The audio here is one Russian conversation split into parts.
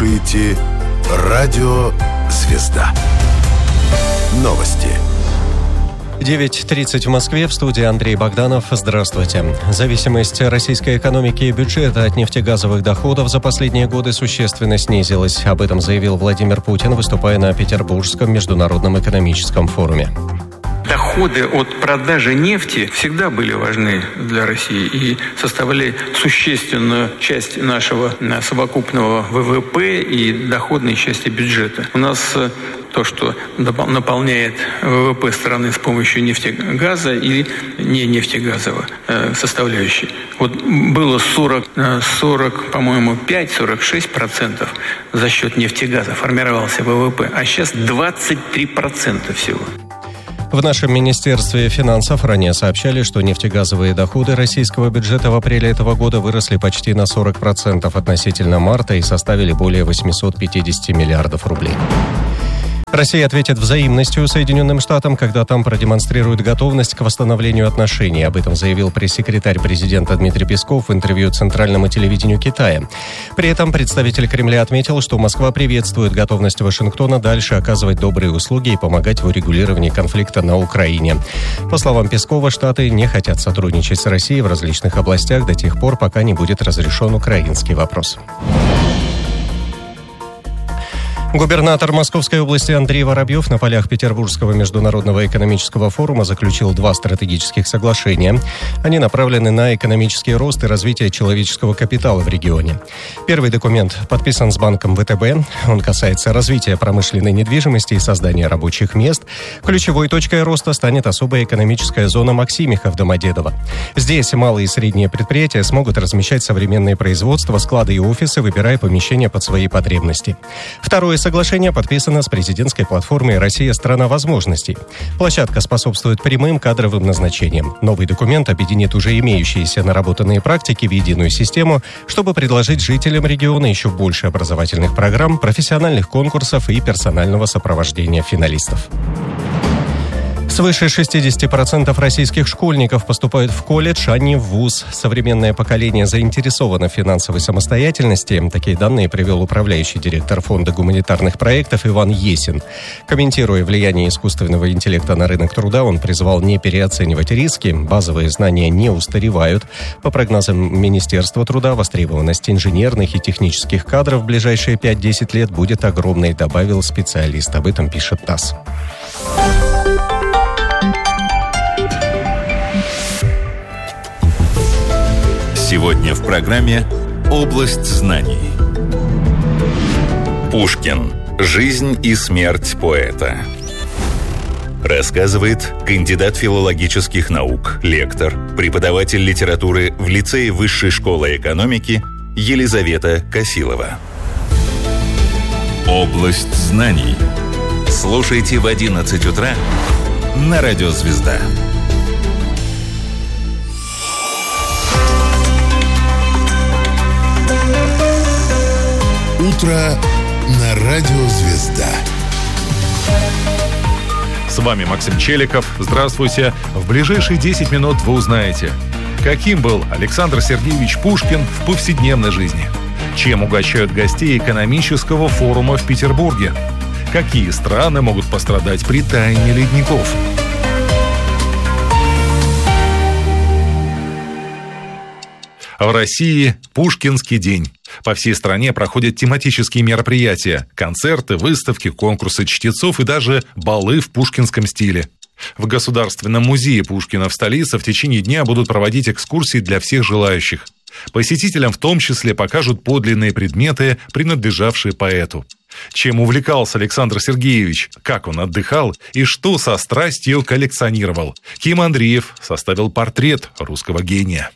слушаете «Радио Звезда». Новости. 9:30 в Москве. В студии Андрей Богданов. Здравствуйте. Зависимость российской экономики и бюджета от нефтегазовых доходов за последние годы существенно снизилась. Об этом заявил Владимир Путин, выступая на Петербургском международном экономическом форуме. Доходы от продажи нефти всегда были важны для России и составляли существенную часть нашего совокупного ВВП и доходной части бюджета. У нас то, что наполняет ВВП страны с помощью нефтегаза и не нефтегазовой составляющей. Вот было 46% за счет нефтегаза формировался ВВП, а сейчас 23% всего. В нашем Министерстве финансов ранее сообщали, что нефтегазовые доходы российского бюджета в апреле этого года выросли почти на 40% относительно марта и составили более 850 миллиардов рублей. Россия ответит взаимностью Соединенным Штатам, когда там продемонстрирует готовность к восстановлению отношений. Об этом заявил пресс-секретарь президента Дмитрий Песков в интервью Центральному телевидению Китая. При этом представитель Кремля отметил, что Москва приветствует готовность Вашингтона дальше оказывать добрые услуги и помогать в урегулировании конфликта на Украине. По словам Пескова, Штаты не хотят сотрудничать с Россией в различных областях до тех пор, пока не будет разрешен украинский вопрос. Губернатор Московской области Андрей Воробьев на полях Петербургского международного экономического форума заключил 2 стратегических соглашения. Они направлены на экономический рост и развитие человеческого капитала в регионе. Первый документ подписан с банком ВТБ. Он касается развития промышленной недвижимости и создания рабочих мест. Ключевой точкой роста станет особая экономическая зона Максимиха в Домодедово. Здесь малые и средние предприятия смогут размещать современные производства, склады и офисы, выбирая помещения под свои потребности. Второе соглашение подписано с президентской платформой «Россия – страна возможностей». Площадка способствует прямым кадровым назначениям. Новый документ объединит уже имеющиеся наработанные практики в единую систему, чтобы предложить жителям региона еще больше образовательных программ, профессиональных конкурсов и персонального сопровождения финалистов. Свыше 60% российских школьников поступают в колледж, а не в вуз. Современное поколение заинтересовано в финансовой самостоятельности. Такие данные привел управляющий директор Фонда гуманитарных проектов Иван Есин. Комментируя влияние искусственного интеллекта на рынок труда, он призвал не переоценивать риски. Базовые знания не устаревают. По прогнозам Министерства труда, востребованность инженерных и технических кадров в ближайшие 5-10 лет будет огромной, добавил специалист. Об этом пишет ТАСС. Сегодня в программе «Область знаний». Пушкин. Жизнь и смерть поэта. Рассказывает кандидат филологических наук, лектор, преподаватель литературы в лицее Высшей школы экономики Елизавета Косилова. «Область знаний». Слушайте в 11 утра на Радио Звезда. Утро на Радио Звезда. С вами Максим Челиков. Здравствуйте. В ближайшие 10 минут вы узнаете, каким был Александр Сергеевич Пушкин в повседневной жизни, чем угощают гостей экономического форума в Петербурге, какие страны могут пострадать при таянии ледников. В России Пушкинский день. По всей стране проходят тематические мероприятия, концерты, выставки, конкурсы чтецов и даже балы в пушкинском стиле. В Государственном музее Пушкина в столице в течение дня будут проводить экскурсии для всех желающих. Посетителям в том числе покажут подлинные предметы, принадлежавшие поэту. Чем увлекался Александр Сергеевич, как он отдыхал и что со страстью коллекционировал. Ким Андреев составил портрет русского гения.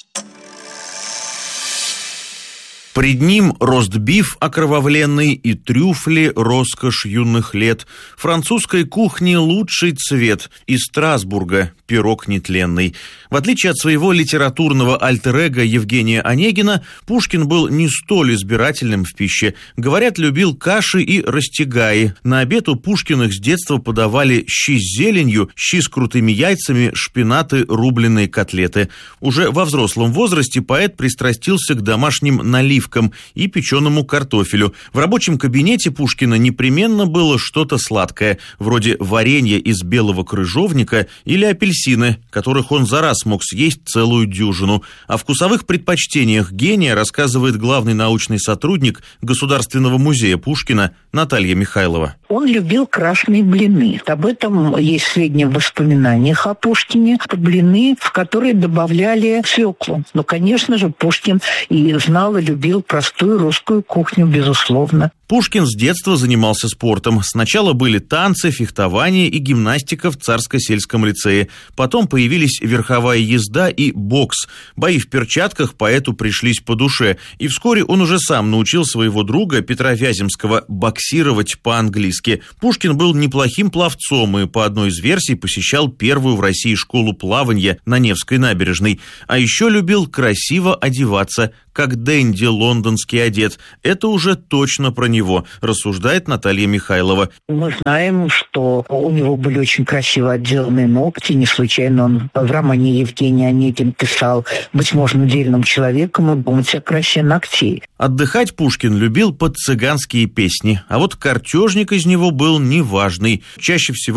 Пред ним ростбиф окровавленный и трюфли роскошь юных лет, французской кухни лучший цвет, из Страсбурга пирог нетленный. В отличие от своего литературного альтер-эго Евгения Онегина, Пушкин был не столь избирательным в пище. Говорят, любил каши и растягаи. На обед у Пушкиных с детства подавали щи с зеленью, щи с крутыми яйцами, шпинаты, рубленые котлеты. Уже во взрослом возрасте поэт пристрастился к домашним наливкам оливкам и печеному картофелю. В рабочем кабинете Пушкина непременно было что-то сладкое, вроде варенья из белого крыжовника или апельсины, которых он за раз мог съесть целую дюжину. О вкусовых предпочтениях гения рассказывает главный научный сотрудник Государственного музея Пушкина Наталья Михайлова. Он любил красные блины. Об этом есть сведения в воспоминаниях о Пушкине. Это блины, в которые добавляли свеклу. Но, конечно же, Пушкин и знал, и любил простую русскую кухню, безусловно. Пушкин с детства занимался спортом. Сначала были танцы, фехтование и гимнастика в Царско-сельском лицее. Потом появились верховая езда и бокс. Бои в перчатках поэту пришлись по душе. И вскоре он уже сам научил своего друга Петра Вяземского боксировать по-английски. Пушкин был неплохим пловцом и, по одной из версий, посещал первую в России школу плавания на Невской набережной. А еще любил красиво одеваться, как денди лондонский одет. Это уже точно про него, рассуждает Наталья Михайлова. Мы знаем, что у него были очень красиво отделанные ногти. Не случайно он в романе Евгений Онегин писал: «Быть можно дельным человеком и думать о красе ногтей». Отдыхать Пушкин любил под цыганские песни, а вот картежник из него был неважный. Чаще всего